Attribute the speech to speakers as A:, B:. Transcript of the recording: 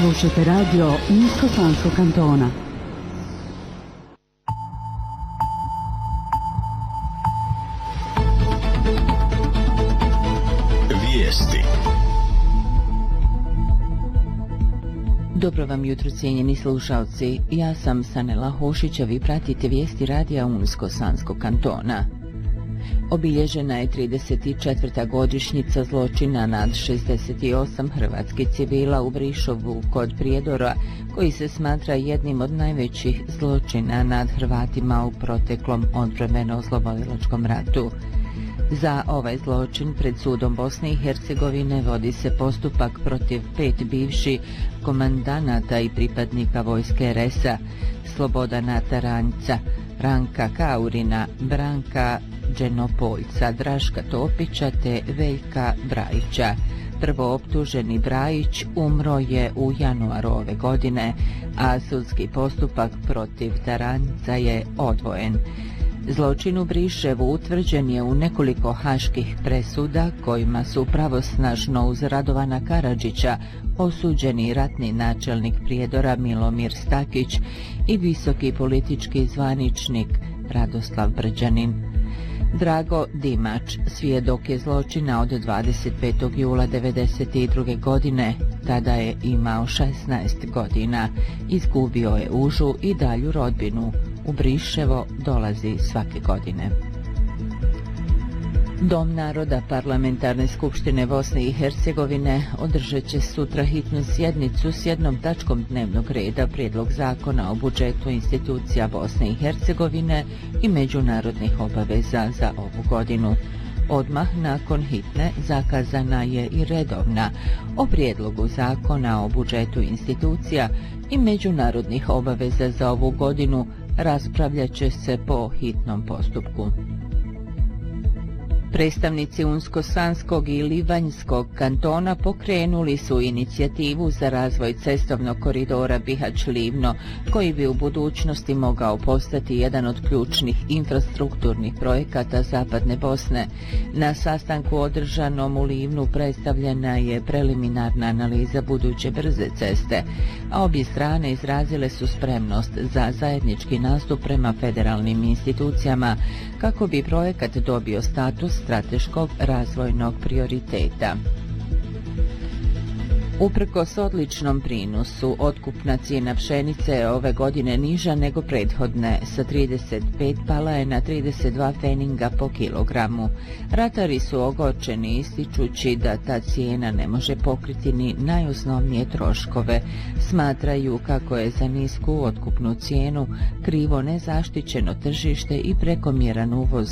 A: Slušajte radio Unsko-Sanskog kantona.
B: Vijesti.
C: Dobro vam jutro, cijenjeni slušalci. Ja sam Sanela Hošić, a vi pratite vijesti radija Unsko-Sanskog kantona. Obilježena je 34. godišnjica zločina nad 68 hrvatskih civila u Brišovu kod Prijedora, koji se smatra jednim od najvećih zločina nad Hrvatima u proteklom odbrambeno-oslobodilačkom ratu. Za ovaj zločin pred sudom Bosne i Hercegovine vodi se postupak protiv 5 bivših komandanata i pripadnika vojske RS-a: Slobodana Taranjca, Ranka Kaurina, Branka Dženopoljca, Draška Topića te Veljka Brajića. Prvooptuženi Brajić umro je u januaru ove godine, a sudski postupak protiv Taranjca je odvojen. Zločin u Briševu utvrđen je u nekoliko haških presuda kojima su pravosnažno uz Radovana Karadžića osuđeni ratni načelnik Prijedora Milomir Stakić i visoki politički zvaničnik Radoslav Brđanin. Drago Dimač svjedok je zločina od 25. jula 1992. godine. Tada je imao 16 godina. Izgubio je užu i dalju rodbinu. U Briševo dolazi svake godine. Dom naroda Parlamentarne skupštine Bosne i Hercegovine održat će sutra hitnu sjednicu s jednom tačkom dnevnog reda prijedlog zakona o budžetu institucija Bosne i Hercegovine i međunarodnih obaveza za ovu godinu. Odmah nakon hitne zakazana je i redovna o prijedlogu zakona o budžetu institucija i međunarodnih obaveza za ovu godinu. Raspravljat će se po hitnom postupku. Predstavnici Unsko-Sanskog i Livanjskog kantona pokrenuli su inicijativu za razvoj cestovnog koridora Bihać-Livno, koji bi u budućnosti mogao postati jedan od ključnih infrastrukturnih projekata Zapadne Bosne. Na sastanku održanom u Livnu predstavljena je preliminarna analiza buduće brze ceste, a obje strane izrazile su spremnost za zajednički nastup prema federalnim institucijama kako bi projekat dobio status strateškog razvojnog prioriteta. Uprkos odličnom prinosu, otkupna cijena pšenice je ove godine niža nego prethodne, sa 35 pala je na 32 pfeninga po kilogramu. Ratari su ogorčeni ističući da ta cijena ne može pokriti ni najosnovnije troškove. Smatraju kako je za nisku otkupnu cijenu krivo nezaštićeno tržište i prekomjeran uvoz